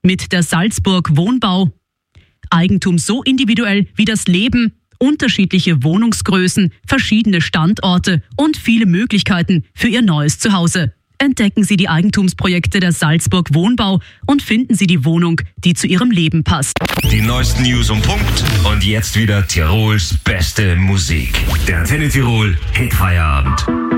Mit der Salzburg Wohnbau. Eigentum so individuell wie das Leben, unterschiedliche Wohnungsgrößen, verschiedene Standorte und viele Möglichkeiten für Ihr neues Zuhause. Entdecken Sie die Eigentumsprojekte der Salzburg Wohnbau und finden Sie die Wohnung, die zu Ihrem Leben passt. Die neuesten News um Punkt und jetzt wieder Tirols beste Musik. Der Antenne Tirol Hitfeierabend.